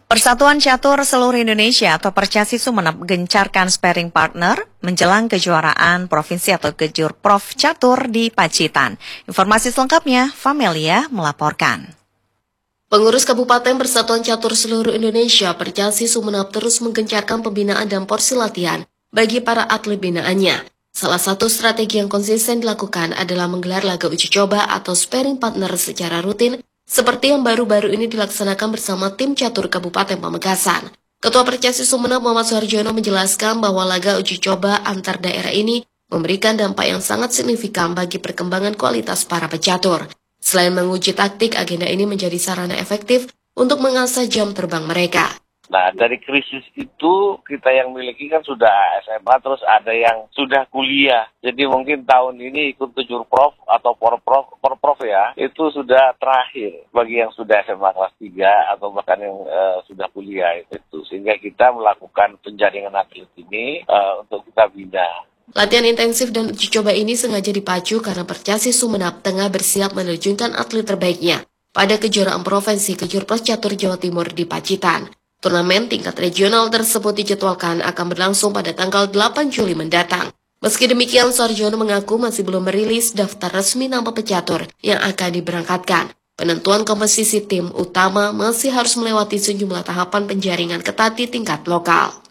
Persatuan Catur Seluruh Indonesia atau Percasi Sumeneb gencarkan sparring partner menjelang kejuaraan provinsi atau Kejurprov Catur di Pacitan. Informasi selengkapnya, Famelia melaporkan. Pengurus Kabupaten Persatuan Catur Seluruh Indonesia Percasi Sumeneb terus menggencarkan pembinaan dan porsi latihan bagi para atlet binaannya. Salah satu strategi yang konsisten dilakukan adalah menggelar laga uji coba atau sparring partner secara rutin seperti yang baru-baru ini dilaksanakan bersama tim catur Kabupaten Pamekasan. Ketua Percasi Sumeneb Muhammad Suharjono menjelaskan bahwa laga uji coba antar daerah ini memberikan dampak yang sangat signifikan bagi perkembangan kualitas para pecatur. Selain menguji taktik, agenda ini menjadi sarana efektif untuk mengasah jam terbang mereka. Nah, dari krisis itu kita yang miliki kan sudah SMA, terus ada yang sudah kuliah. Jadi mungkin tahun ini ikut Kejurprov atau Porprov ya, itu sudah terakhir bagi yang sudah SMA kelas 3 atau bahkan yang sudah kuliah itu. Sehingga kita melakukan penjaringan atlet ini untuk kita bina. Latihan intensif dan uji coba ini sengaja dipacu karena Percasi Sumeneb tengah bersiap menerjunkan atlet terbaiknya pada kejuaraan provinsi Kejurprov Catur Jawa Timur di Pacitan. Turnamen tingkat regional tersebut dijadwalkan akan berlangsung pada tanggal 8 Juli mendatang. Meski demikian, Suharjono mengaku masih belum merilis daftar resmi nama pecatur yang akan diberangkatkan. Penentuan komposisi tim utama masih harus melewati sejumlah tahapan penjaringan ketat di tingkat lokal.